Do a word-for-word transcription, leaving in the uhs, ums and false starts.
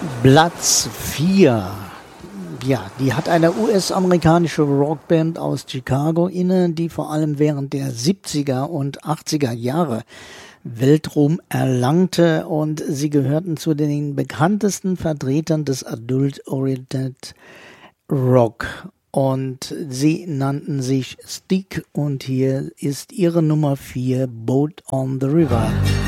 Platz vier. Ja, die hat eine U S-amerikanische Rockband aus Chicago inne, die vor allem während der siebziger und achtziger Jahre Weltruhm erlangte, und sie gehörten zu den bekanntesten Vertretern des Adult-Oriented Rock. Und sie nannten sich Stig, und hier ist ihre Nummer vier, Boat on the River.